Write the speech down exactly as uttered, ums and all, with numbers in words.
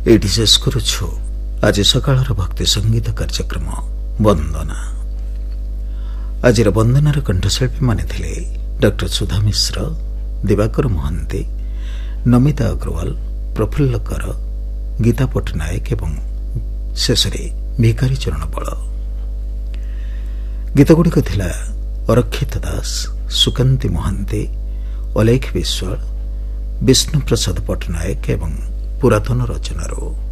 ଏଇଠି ଶେଷ କରୁଛୁ ଆଜି ସକାଳର ଭକ୍ତି ସଙ୍ଗୀତ କାର୍ଯ୍ୟକ୍ରମ ବନ୍ଦନା। ଆଜିର ବନ୍ଦନାର କଣ୍ଠଶିଳ୍ପୀମାନେ ଥିଲେ ଡକ୍ଟର ସୁଧା ମିଶ୍ର, ଦିବାକର ମହାନ୍ତି, ନମିତା ଅଗ୍ରୱାଲ, ପ୍ରଫୁଲ୍ଲ କର, ଗୀତା ପଟ୍ଟନାୟକ ଏବଂ ଶେଷରେ ଭିକାରୀ ଚରଣ ବଳ। ଗୀତଗୁଡ଼ିକ ଥିଲା ଅରକ୍ଷିତ ଦାସ, ସୁକାନ୍ତି ମହାନ୍ତି, ଅଲେଖ ବିଶ୍ୱାଳ, ବିଷ୍ଣୁ ପ୍ରସାଦ ପଟ୍ଟନାୟକ ଏବଂ ପୁରାତନ ରଚନାରୁ।